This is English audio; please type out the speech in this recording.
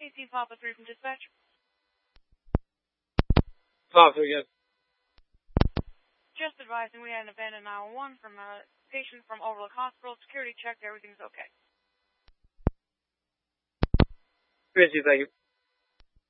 18 Papa 3 from dispatch. Papa 3 again. Just advising we had an abandoned 911 from a patient from Overlook Hospital. Security checked, everything's okay. Thank you.